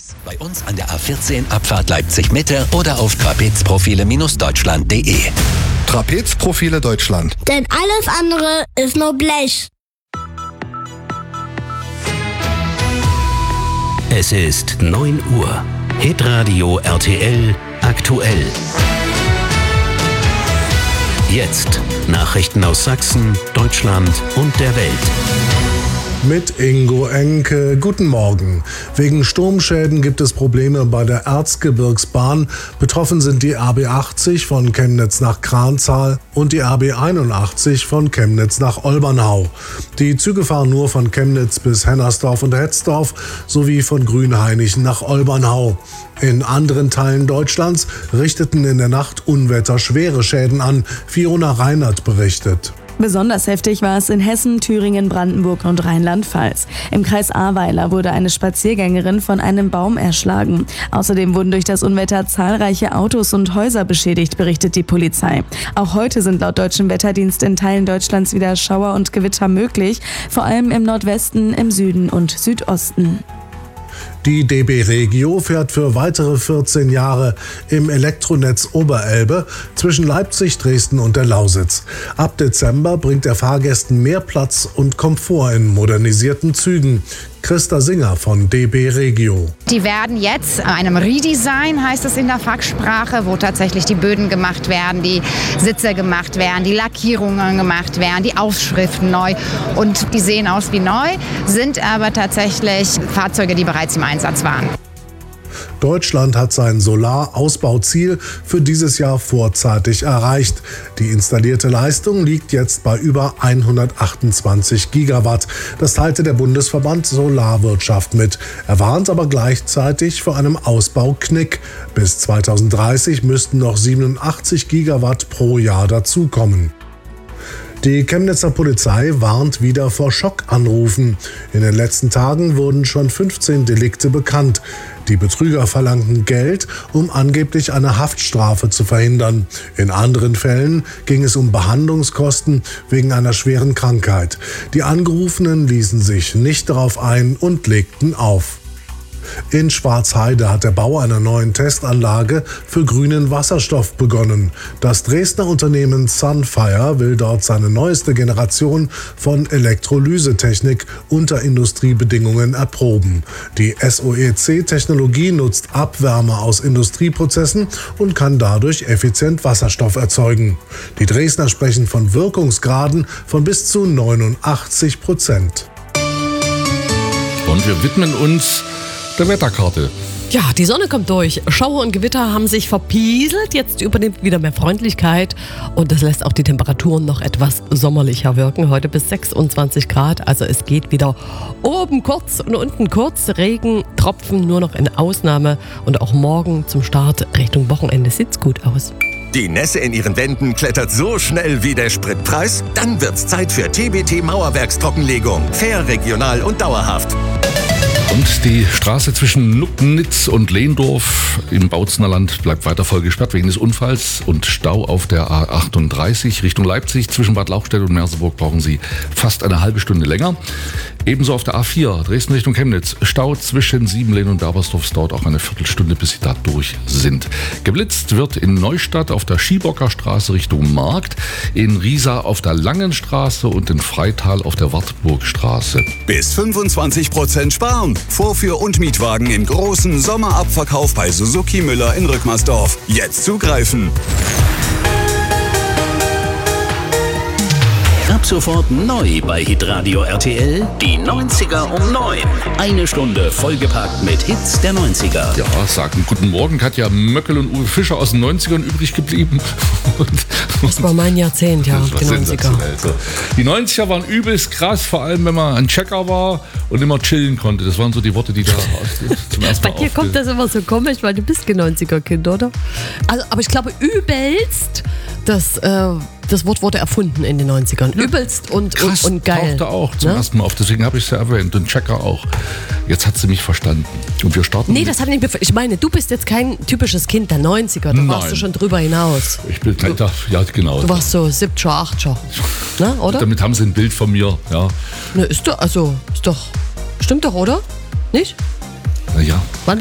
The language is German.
Service. Bei uns an der A14 Abfahrt Leipzig-Mitte oder auf trapezprofile-deutschland.de. Trapezprofile Deutschland. Denn alles andere ist nur Blech. Es ist 9 Uhr. Hitradio RTL aktuell. Jetzt Nachrichten aus Sachsen, Deutschland und der Welt. Mit Ingo Enke. Guten Morgen. Wegen Sturmschäden gibt es Probleme bei der Erzgebirgsbahn. Betroffen sind die RB 80 von Chemnitz nach Kranzahl und die RB 81 von Chemnitz nach Olbernhau. Die Züge fahren nur von Chemnitz bis Hennersdorf und Hetzdorf sowie von Grünhainichen nach Olbernhau. In anderen Teilen Deutschlands richteten in der Nacht Unwetter schwere Schäden an. Fiona Reinert berichtet. Besonders heftig war es in Hessen, Thüringen, Brandenburg und Rheinland-Pfalz. Im Kreis Ahrweiler wurde eine Spaziergängerin von einem Baum erschlagen. Außerdem wurden durch das Unwetter zahlreiche Autos und Häuser beschädigt, berichtet die Polizei. Auch heute sind laut deutschem Wetterdienst in Teilen Deutschlands wieder Schauer und Gewitter möglich, vor allem im Nordwesten, im Süden und Südosten. Die DB Regio fährt für weitere 14 Jahre im Elektronetz Oberelbe zwischen Leipzig, Dresden und der Lausitz. Ab Dezember bringt er Fahrgästen mehr Platz und Komfort in modernisierten Zügen. Christa Singer von DB Regio. Die werden jetzt einem Redesign, heißt es in der Fachsprache, wo tatsächlich die Böden gemacht werden, die Sitze gemacht werden, die Lackierungen gemacht werden, die Aufschriften neu. Und die sehen aus wie neu, sind aber tatsächlich Fahrzeuge, die bereits im Einsatz waren. Deutschland hat sein Solarausbauziel für dieses Jahr vorzeitig erreicht. Die installierte Leistung liegt jetzt bei über 128 Gigawatt. Das teilte der Bundesverband Solarwirtschaft mit. Er warnt aber gleichzeitig vor einem Ausbauknick. Bis 2030 müssten noch 87 Gigawatt pro Jahr dazukommen. Die Chemnitzer Polizei warnt wieder vor Schockanrufen. In den letzten Tagen wurden schon 15 Delikte bekannt. Die Betrüger verlangten Geld, um angeblich eine Haftstrafe zu verhindern. In anderen Fällen ging es um Behandlungskosten wegen einer schweren Krankheit. Die Angerufenen ließen sich nicht darauf ein und legten auf. In Schwarzheide hat der Bau einer neuen Testanlage für grünen Wasserstoff begonnen. Das Dresdner Unternehmen Sunfire will dort seine neueste Generation von Elektrolysetechnik unter Industriebedingungen erproben. Die SOEC-Technologie nutzt Abwärme aus Industrieprozessen und kann dadurch effizient Wasserstoff erzeugen. Die Dresdner sprechen von Wirkungsgraden von bis zu 89%. Und wir widmen uns der Wetterkarte. Ja, die Sonne kommt durch. Schauer und Gewitter haben sich verpieselt. Jetzt übernimmt wieder mehr Freundlichkeit. Und das lässt auch die Temperaturen noch etwas sommerlicher wirken. Heute bis 26 Grad. Also es geht wieder oben kurz und unten kurz. Regentropfen nur noch in Ausnahme. Und auch morgen zum Start Richtung Wochenende sieht's gut aus. Die Nässe in ihren Wänden klettert so schnell wie der Spritpreis? Dann wird's Zeit für TBT Mauerwerkstrockenlegung. Fair, regional und dauerhaft. Und die Straße zwischen Nucknitz und Lehndorf im Bautzener Land bleibt weiter voll gesperrt wegen des Unfalls und Stau auf der A38 Richtung Leipzig. Zwischen Bad Lauchstädt und Merseburg brauchen Sie fast eine halbe Stunde länger. Ebenso auf der A4 Dresden Richtung Chemnitz. Stau zwischen Siebenlehn und Berbersdorf. Es dauert auch eine Viertelstunde, bis Sie da durch sind. Geblitzt wird in Neustadt auf der Schiebocker Straße Richtung Markt, in Riesa auf der Langen Straße und in Freital auf der Wartburgstraße. Bis 25% sparen. Vorführ- und Mietwagen im großen Sommerabverkauf bei Suzuki Müller in Rückmersdorf. Jetzt zugreifen. Ab sofort neu bei Hitradio RTL, die 90er um 9. Eine Stunde vollgepackt mit Hits der 90er. Ja, sagen guten Morgen, Katja Möckel und Uwe Fischer aus den 90ern übrig geblieben. Das war mein Jahrzehnt, ja, die 90er. So. Die 90er waren übelst krass, vor allem wenn man ein Checker war und immer chillen konnte. Das waren so die Worte, die da zum ersten Mal Bei dir kommt das immer so komisch, weil du bist kein 90er-Kind, oder? Also, aber ich glaube, übelst, das Wort wurde erfunden in den 90ern. Ja. Übelst und geil. Tauchte auch zum ersten Mal auf, deswegen habe ich es ja erwähnt. Und Checker auch. Jetzt hat sie mich verstanden. Und wir starten. Nee, das hat nicht. Ich meine, du bist jetzt kein typisches Kind der 90er. Da warst du schon drüber hinaus. Ich bin älter, ja genau. Du warst so 7er, 8er. Na, oder? Damit haben sie ein Bild von mir, ja. Ne, ist doch, stimmt doch, oder? Nicht? Na ja. Wann